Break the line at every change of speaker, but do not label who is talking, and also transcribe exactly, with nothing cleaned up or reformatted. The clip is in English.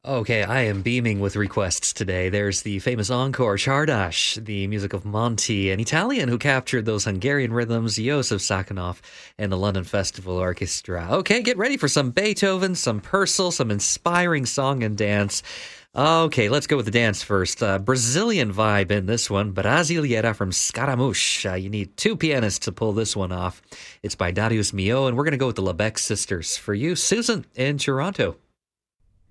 Okay, I am beaming with requests today. There's the famous encore Czardas, the music of Monty, an Italian who captured those Hungarian rhythms, Josef Sakhanov, and the London Festival Orchestra. Okay, get ready for some Beethoven, some Purcell, some inspiring song and dance. Okay, let's go with the dance first. Uh, Brazilian vibe in this one, Brasileira from Scaramouche. Uh, you need two pianists to pull this one off. It's by Darius Milhaud, and we're going to go with the Lebec Sisters. For you, Susan in Toronto.